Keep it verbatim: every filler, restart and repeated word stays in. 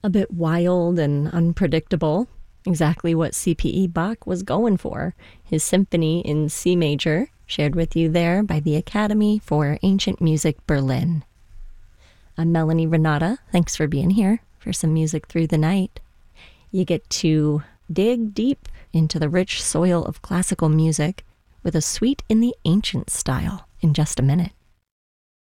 A bit wild and unpredictable. Exactly what C P E Bach was going for. His symphony in C major, shared with you there by the Academy for Ancient Music Berlin. I'm Melanie Renata. Thanks for being here for some music through the night. You get to dig deep into the rich soil of classical music with a suite in the ancient style in just a minute.